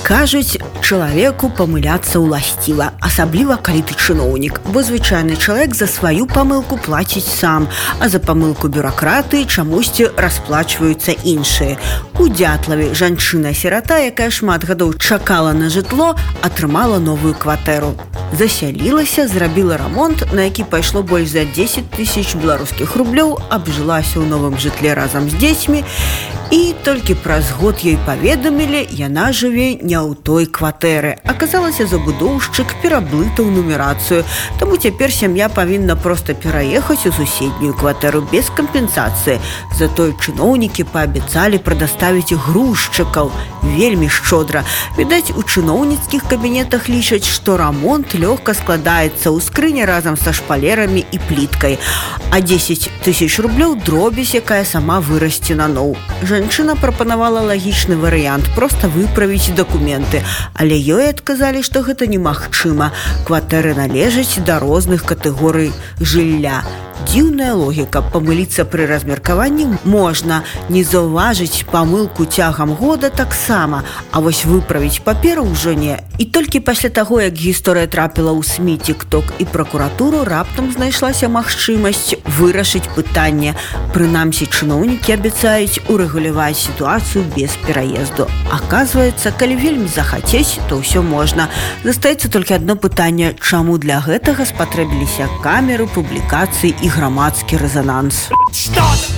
Кажуць, чалавеку памыляцца ўласціва, асабліва калі ты чыноўнік, бо звычайны чалавек за сваю памылку плаціць сам, а за памылку бюракраты чамусьці расплачваюцца іншыя. У Дятлаве жанчына-сірата, якая шмат гадоў чакала на жытло, атрымала новую кватэру. Засялілася, зрабіла рамонт, на які пайшло больш за 10 000 беларускіх рублёў, абжылася ў новым жытле разам з дзецьмі, і толькі праз год ёй паведамілі, яна жыве не ў той кватэры. Аказалася, забудоўшчык пераблытаў нумерацыю, таму цяпер сям'я павінна проста пераехаць у суседнюю кватэру без кампенсацыі. Затое чыноўнікі паабяцалі прадаставіць грузчыкаў вельмі шчодра. Відаць, у чыноўніцкіх кабінетах лічаць, што рамонт лёгка складаецца ў скрыні разам са шпалерамі і пліткай, а 10 000 рублёў дробязь, якая сама вырасце наноў. Жанчына прапанавала лагічны варыянт – проста выправіць дакументы, але ёй адказалі, што гэта немагчыма. Кватэры належаць да розных катэгорый жылля. Дзіўная логіка. Памыліцца пры размеркаванні можна, не заўважыць памылку цягам года таксама, а вось выправіць паперу ўжо не. І толькі пасля таго, як гісторыя трапіла ў СМІ, TikTok і пракуратуру, раптам знайшлася магчымасць вырашыць пытанне. Прынамсі, чыноўнікі абяцаюць урэгуляваць сітуацыю без пераезду. Аказваецца, калі вельмі захацець, то ўсё можна. Застаецца толькі адно пытанне: чаму для гэтага спатрэбіліся камеры, публікацыі і грамадскі рэзананс?